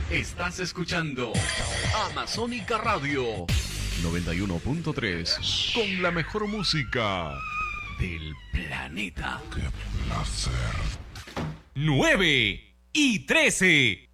Estás escuchando Amazónica Radio 91.3 con la mejor música del planeta. ¡Qué placer! 9:13